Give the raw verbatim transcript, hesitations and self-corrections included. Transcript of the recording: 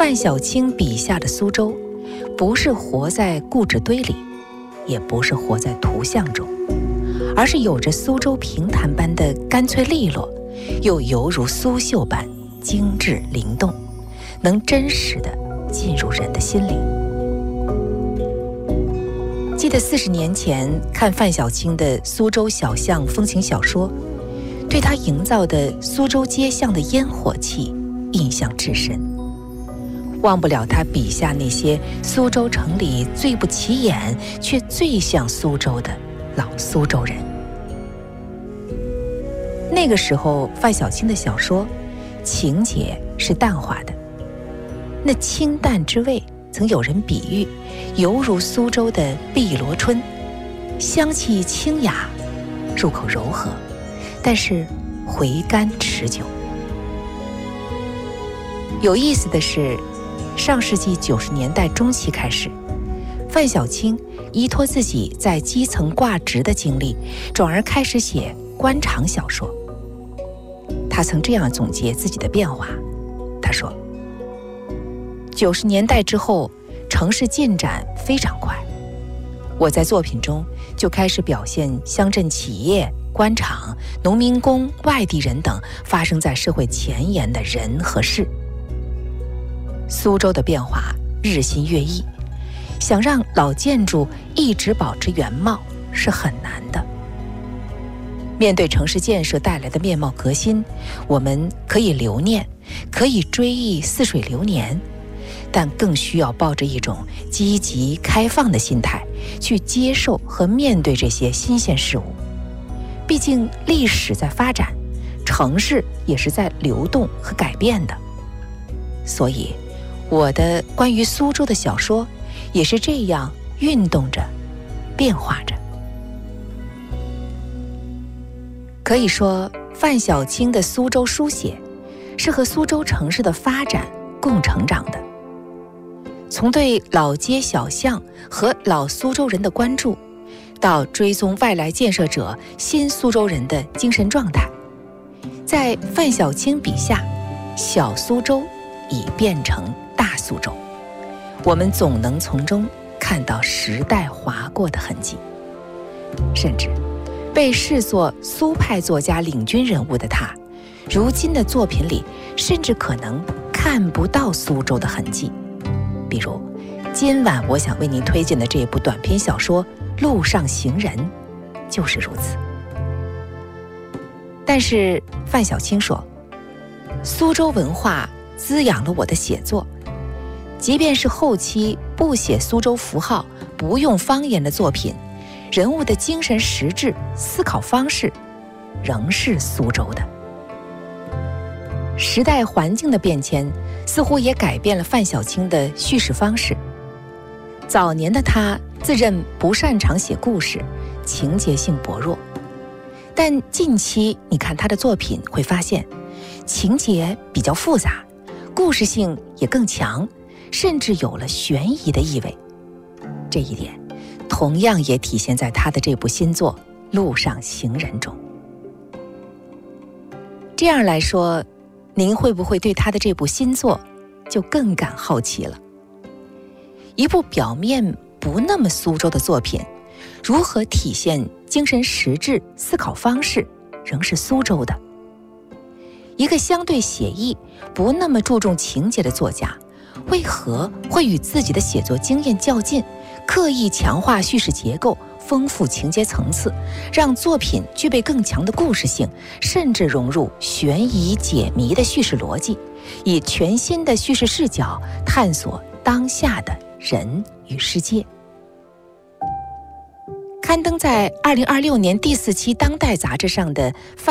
范小青笔下的苏州，不是活在故纸堆里，也不是活在图像中，而是有着苏州平潭般的干脆利落，又犹如苏绣般精致灵动，能真实地进入人的心里。记得四十年前看范小青的苏州小巷风情小说，对他营造的苏州街巷的烟火气印象至深，忘不了他笔下那些苏州城里最不起眼却最像苏州的老苏州人。那个时候范小青的小说情节是淡化的，那清淡之味曾有人比喻犹如苏州的碧螺春，香气清雅，入口柔和，但是回甘持久。有意思的是，上世纪九十年代中期开始，范小青依托自己在基层挂职的经历，转而开始写官场小说。他曾这样总结自己的变化，他说：九十年代之后，城市进展非常快，我在作品中就开始表现乡镇企业、官场、农民工、外地人等发生在社会前沿的人和事。苏州的变化日新月异，想让老建筑一直保持原貌是很难的。面对城市建设带来的面貌革新，我们可以留念，可以追忆似水流年，但更需要抱着一种积极开放的心态去接受和面对这些新鲜事物。毕竟历史在发展，城市也是在流动和改变的。所以我的关于苏州的小说也是这样运动着，变化着。可以说，范小青的苏州书写是和苏州城市的发展共成长的。从对老街小巷和老苏州人的关注，到追踪外来建设者新苏州人的精神状态，在范小青笔下，小苏州已变成大苏州，我们总能从中看到时代划过的痕迹。甚至被视作苏派作家领军人物的他，如今的作品里甚至可能看不到苏州的痕迹。比如今晚我想为您推荐的这部短篇小说《路上行人》就是如此。但是范小青说，苏州文化滋养了我的写作，即便是后期不写苏州符号、不用方言的作品，人物的精神实质、思考方式仍是苏州的。时代环境的变迁似乎也改变了范小青的叙事方式。早年的他自认不擅长写故事，情节性薄弱，但近期你看他的作品会发现，情节比较复杂，故事性也更强，甚至有了悬疑的意味。这一点同样也体现在他的这部新作《路上行人》中。这样来说，您会不会对他的这部新作就更感好奇了？一部表面不那么苏州的作品，如何体现精神实质、思考方式，仍是苏州的？一个相对写意、不那么注重情节的作家，为何会与自己的写作经验较劲，刻意强化叙事结构，丰富情节层次，让作品具备更强的故事性，甚至融入悬疑解谜的叙事逻辑，以全新的叙事视角探索当下的人与世界。刊登在二零二六年第四期《当代》杂志上的范